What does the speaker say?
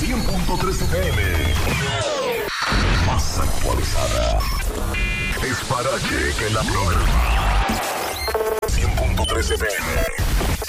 100.3 FM. Más actualizada. Es para que la prueba. 100.3 FM.